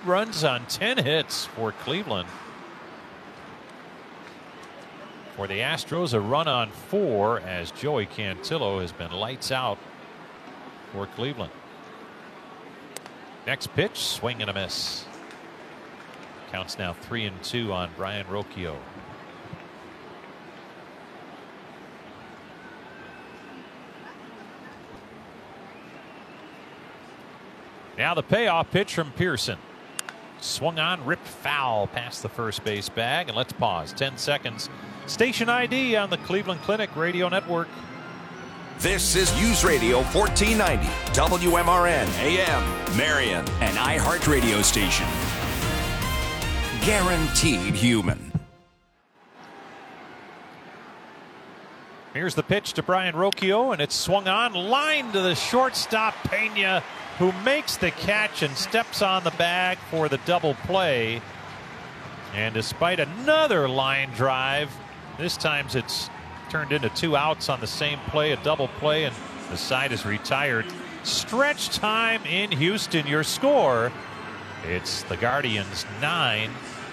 runs on 10 hits for Cleveland. For the Astros, a run on 4 as Joey Cantillo has been lights out for Cleveland. Next pitch, swing and a miss. Counts now 3-2 on Brayan Rocchio. Now the payoff pitch from Pearson. Swung on, ripped foul past the first base bag. And let's pause. 10 seconds. Station ID on the Cleveland Clinic Radio Network. This is News Radio 1490, WMRN AM, Marion, an iHeart radio station. Guaranteed human. Here's the pitch to Brayan Rocchio, and it's swung on, line to the shortstop, Pena, who makes the catch and steps on the bag for the double play. And despite another line drive, this time it's turned into 2 outs on the same play, a double play, and the side is retired. Stretch time in Houston. Your score, it's the Guardians 9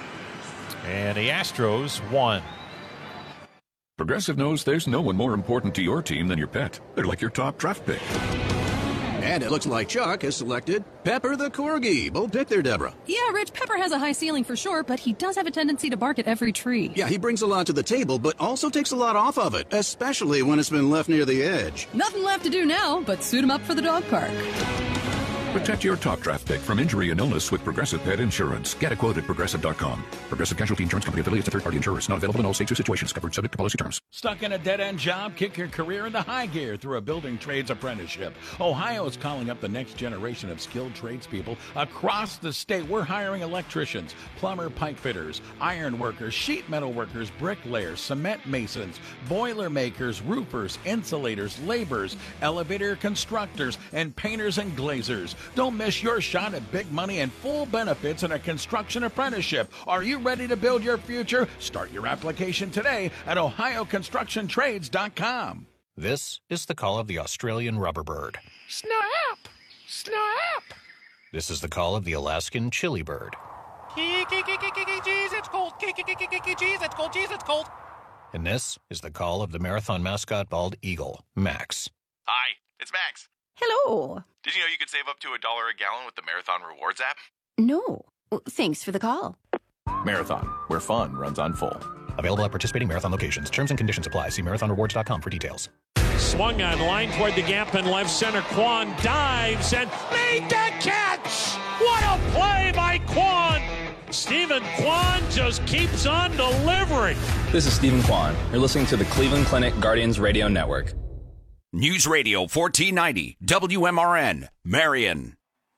and the Astros 1. Progressive knows there's no one more important to your team than your pet. They're like your top draft pick. And it looks like Chuck has selected Pepper the Corgi. Bold pick there, Deborah. Yeah, Rich, Pepper has a high ceiling for sure, but he does have a tendency to bark at every tree. Yeah, he brings a lot to the table, but also takes a lot off of it, especially when it's been left near the edge. Nothing left to do now but suit him up for the dog park. Protect your top draft pick from injury and illness with Progressive Pet Insurance. Get a quote at Progressive.com. Progressive Casualty Insurance Company affiliates of third-party insurers. Not available in all states or situations. Covered subject to policy terms. Stuck in a dead-end job? Kick your career into high gear through a building trades apprenticeship. Ohio is calling up the next generation of skilled tradespeople across the state. We're hiring electricians, plumber, pipe fitters, iron workers, sheet metal workers, bricklayers, cement masons, boiler makers, roofers, insulators, laborers, elevator constructors, and painters and glazers. Don't miss your shot at big money and full benefits in a construction apprenticeship. Are you ready to build your future? Start your application today at ohioconstructiontrades.com. This is the call of the Australian rubber bird. Snap! Snap! This is the call of the Alaskan chili bird. Jeez, it's cold. Jeez, it's cold. Jeez, it's cold. And this is the call of the marathon mascot bald eagle, Max. Hi, it's Max. Hello. Did you know you could save up to $1 a gallon with the Marathon Rewards app? No. Thanks for the call. Marathon, where fun runs on full. Available at participating Marathon locations. Terms and conditions apply. See marathonrewards.com for details. Swung on line toward the gap in left center. Kwan dives and made the catch. What a play by Kwan. Stephen Kwan just keeps on delivering. This is Stephen Kwan. You're listening to the Cleveland Clinic Guardians Radio Network. News Radio 1490, WMRN, Marion.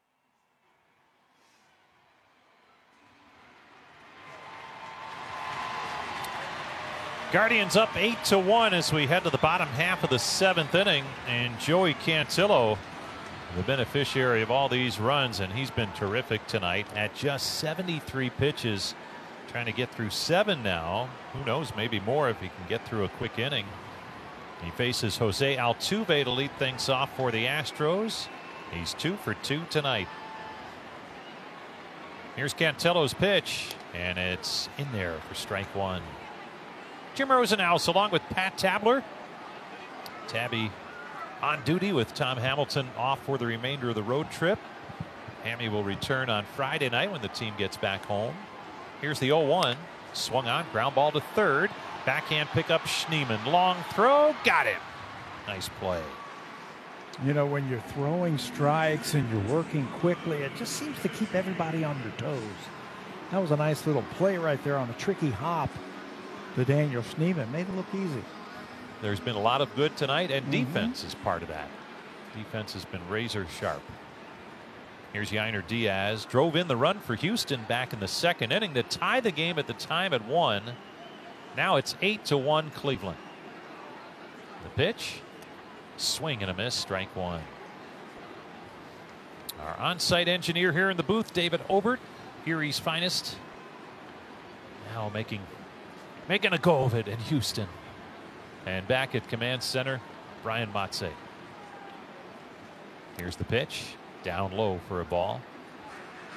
Guardians up 8-1 as we head to the bottom half of the 7th inning. And Joey Cantillo, the beneficiary of all these runs, and he's been terrific tonight at just 73 pitches. Trying to get through 7 now. Who knows, maybe more if he can get through a quick inning. He faces Jose Altuve to lead things off for the Astros. He's 2 for 2 tonight. Here's Cantillo's pitch, and it's in there for strike 1. Jim Rosenhaus along with Pat Tabler. Tabby on duty with Tom Hamilton off for the remainder of the road trip. Hammy will return on Friday night when the team gets back home. Here's the 0-1. Swung on, ground ball to third. Backhand pickup, Schneemann. Long throw, got him. Nice play. You know, when you're throwing strikes and you're working quickly, it just seems to keep everybody on their toes. That was a nice little play right there on a tricky hop to Daniel Schneemann. Made it look easy. There's been a lot of good tonight, and defense is part of that. Defense has been razor sharp. Here's Yainer Diaz. Drove in the run for Houston back in the 2nd inning to tie the game at the time at 1. Now it's 8-1 Cleveland. The pitch, swing and a miss, strike 1. Our on-site engineer here in the booth, David Obert, Erie's finest. Now making a go of it in Houston. And back at command center, Brian Matze. Here's the pitch, down low for a ball.